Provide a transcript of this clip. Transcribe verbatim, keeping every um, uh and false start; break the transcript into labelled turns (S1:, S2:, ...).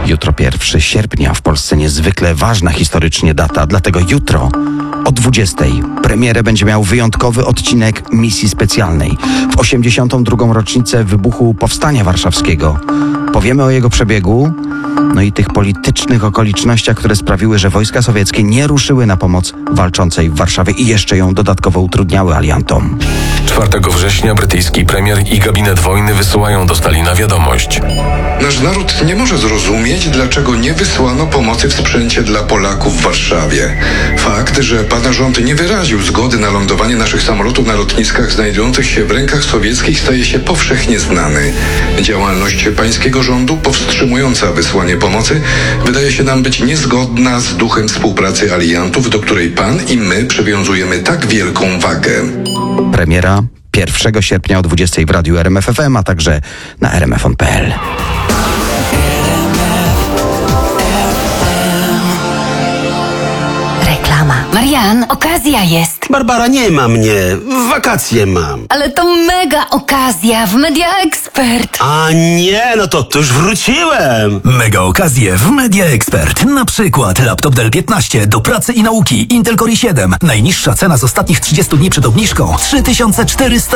S1: Jutro pierwszego sierpnia, w Polsce niezwykle ważna historycznie data, dlatego jutro o dwudziestej premierę będzie miał wyjątkowy odcinek Misji Specjalnej w osiemdziesiątą drugą rocznicę wybuchu Powstania Warszawskiego. Powiemy o jego przebiegu, no i tych politycznych okolicznościach, które sprawiły, że wojska sowieckie nie ruszyły na pomoc walczącej w Warszawie i jeszcze ją dodatkowo utrudniały aliantom.
S2: czwartego września brytyjski premier i gabinet wojny wysyłają do Stalina wiadomość.
S3: Nasz naród nie może zrozumieć, dlaczego nie wysłano pomocy w sprzęcie dla Polaków w Warszawie. Fakt, że pana rząd nie wyraził zgody na lądowanie naszych samolotów na lotniskach znajdujących się w rękach sowieckich, staje się powszechnie znany. Działalność pańskiego rządu powstrzymująca wysłanie pomocy wydaje się nam być niezgodna z duchem współpracy aliantów, do której pan i my przywiązujemy tak wielką wagę.
S1: Premiera pierwszego sierpnia o dwudziestej w radiu R M F F M, a także na r m f on kropka p l.
S4: Reklama. Marian, okazja jest.
S5: Barbara, nie ma mnie. W wakacje mam.
S4: Ale to mega okazja w Media Expert.
S5: A nie, no to, to już wróciłem.
S6: Mega okazje w Media Expert. Na przykład laptop Dell piętnaście do pracy i nauki Intel Core i siedem. Najniższa cena z ostatnich trzydziestu dni przed obniżką trzy tysiące czterysta